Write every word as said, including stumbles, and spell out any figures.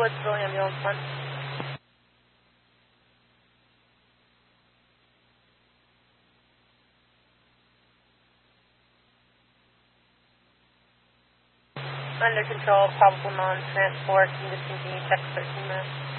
Woodsville ambulance one. Under control, probable non-transport, and discontinue text thirteen minutes.